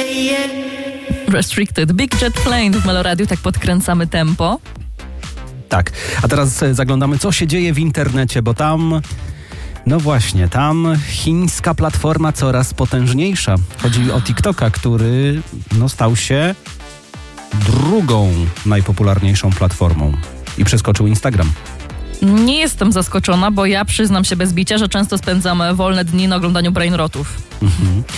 Restricted. Big Jet Plane w Meloradiu, tak podkręcamy tempo. Tak, a teraz zaglądamy, co się dzieje w internecie, bo tam... No właśnie, tam chińska platforma coraz potężniejsza. Chodzi o TikToka, który stał się drugą najpopularniejszą platformą i przeskoczył Instagram. Nie jestem zaskoczona, bo ja przyznam się bez bicia, że często spędzam wolne dni na oglądaniu brainrotów.